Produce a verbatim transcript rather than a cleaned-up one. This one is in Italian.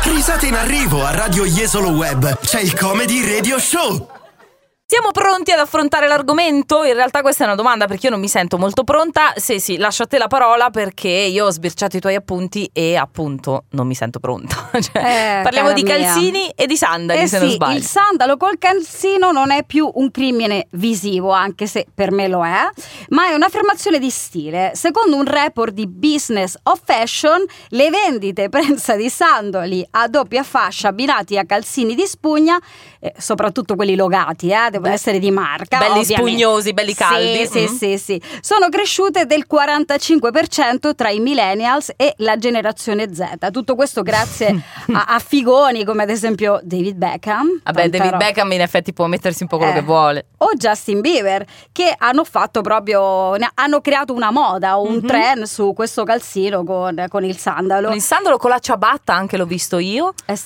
Risate in arrivo a Radio Jesolo Web. C'è il Comedy Radio Show. Siamo pronti ad affrontare l'argomento? In realtà questa è una domanda perché io non mi sento molto pronta. Sì, sì, lascio a te la parola perché io ho sbirciato i tuoi appunti e appunto non mi sento pronta. Cioè, Eh, parliamo di cara calzini mia. e di sandali, Eh se sì, non sbaglio. il sandalo col calzino non è più un crimine visivo, anche se per me lo è, ma è un'affermazione di stile. Secondo un report di Business of Fashion, le vendite prensa di sandali a doppia fascia abbinati a calzini di spugna, eh, soprattutto quelli logati, eh, devono Beh, essere di marca, belli ovviamente. spugnosi, belli caldi. Sì, sì, Mm. sì, sì. Sono cresciute del quarantacinque per cento tra i millennials e la generazione Z. Tutto questo grazie a, a figoni come ad esempio David Beckham. Vabbè, tanta David roba. Beckham in effetti può mettersi un po' quello Eh, che vuole. O Justin Bieber, che hanno fatto proprio, ne- hanno creato una moda, un Mhm. trend su questo calzino con, con il sandalo. Con il sandalo con la ciabatta anche l'ho visto io. Eh